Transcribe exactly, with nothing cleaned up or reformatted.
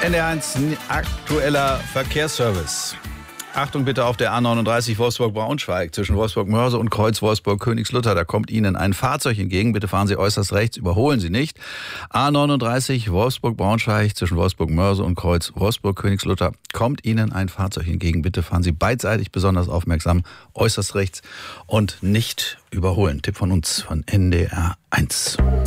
N D R eins aktueller Verkehrsservice. Achtung bitte auf der A neununddreißig Wolfsburg-Braunschweig zwischen Wolfsburg-Mörse und Kreuz Wolfsburg-Königslutter. Da kommt Ihnen ein Fahrzeug entgegen. Bitte fahren Sie äußerst rechts, überholen Sie nicht. A neununddreißig Wolfsburg-Braunschweig zwischen Wolfsburg-Mörse und Kreuz Wolfsburg-Königslutter. Kommt Ihnen ein Fahrzeug entgegen. Bitte fahren Sie beidseitig besonders aufmerksam, äußerst rechts und nicht überholen. Tipp von uns von N D R eins.